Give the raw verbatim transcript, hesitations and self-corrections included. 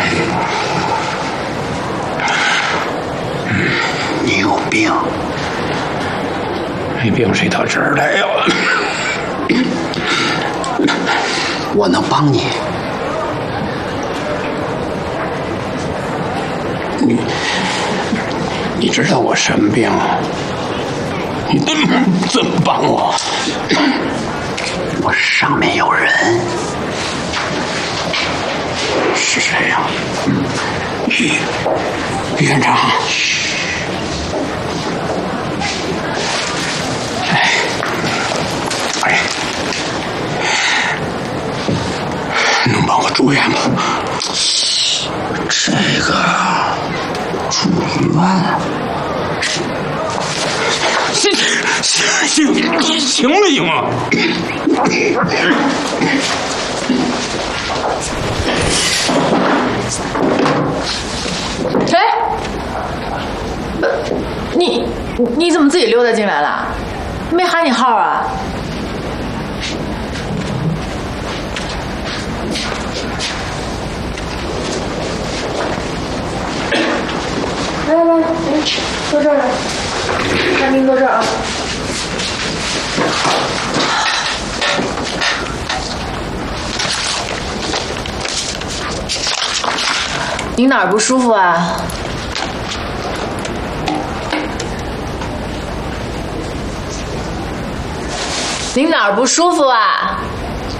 你有病？ 没病谁到这儿来呀？ 我能帮你。 你你知道我什么病啊？你怎么怎么帮我？ 我上面有人。 是谁呀？于于院长。哎哎，能帮我住院吗？ 这个住院。 行行行行了行了。 哎，你你怎么自己溜达进来了？没喊你号啊？来来来，坐这儿来，大明坐这儿啊。你哪儿不舒服啊？你哪儿不舒服啊？